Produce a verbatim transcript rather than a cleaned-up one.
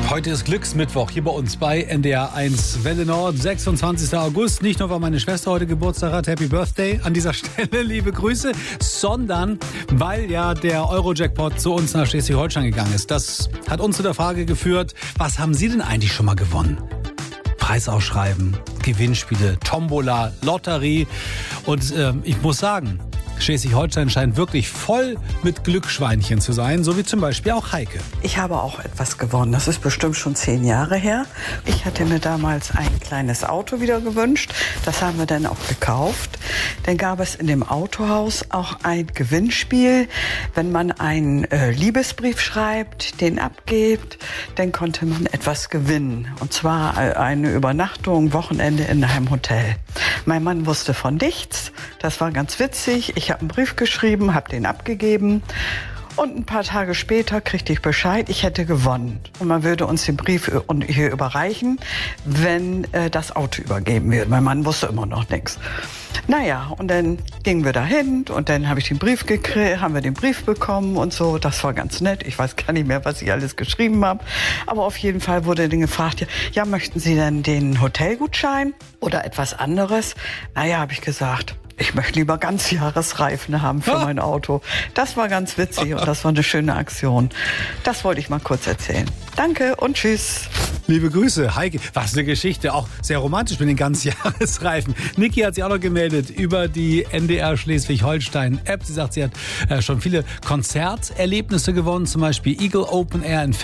Heute ist Glücksmittwoch hier bei uns bei N D R eins Welle Nord, sechsundzwanzigster August. Nicht nur, weil meine Schwester heute Geburtstag hat, Happy Birthday an dieser Stelle, liebe Grüße, sondern weil ja der Euro-Jackpot zu uns nach Schleswig-Holstein gegangen ist. Das hat uns zu der Frage geführt, was haben Sie denn eigentlich schon mal gewonnen? Preisausschreiben, Gewinnspiele, Tombola, Lotterie und äh, ich muss sagen, Schleswig-Holstein scheint wirklich voll mit Glücksschweinchen zu sein, so wie zum Beispiel auch Heike. Ich habe auch etwas gewonnen. Das ist bestimmt schon zehn Jahre her. Ich hatte mir damals ein kleines Auto wieder gewünscht. Das haben wir dann auch gekauft. Dann gab es in dem Autohaus auch ein Gewinnspiel. Wenn man einen äh, Liebesbrief schreibt, den abgibt, dann konnte man etwas gewinnen. Und zwar eine Übernachtung, Wochenende in einem Hotel. Mein Mann wusste von nichts. Das war ganz witzig. Ich habe einen Brief geschrieben, habe den abgegeben. Und ein paar Tage später kriegte ich Bescheid, ich hätte gewonnen. Und man würde uns den Brief hier überreichen, wenn äh, das Auto übergeben wird. Mein Mann wusste immer noch nichts. Naja, und dann gingen wir dahin und dann habe ich den Brief gekriegt, haben wir den Brief bekommen und so. Das war ganz nett. Ich weiß gar nicht mehr, was ich alles geschrieben habe. Aber auf jeden Fall wurde dann gefragt, ja, ja, möchten Sie denn den Hotelgutschein oder etwas anderes? Naja, habe ich gesagt, ich möchte lieber Ganzjahresreifen haben für mein Auto. Das war ganz witzig und das war eine schöne Aktion. Das wollte ich mal kurz erzählen. Danke und tschüss. Liebe Grüße, Heike. Was eine Geschichte, auch sehr romantisch mit den Ganzjahresreifen. Niki hat sich auch noch gemeldet über die N D R Schleswig-Holstein App. Sie sagt, sie hat äh, schon viele Konzerterlebnisse gewonnen, zum Beispiel Eagle Open Air in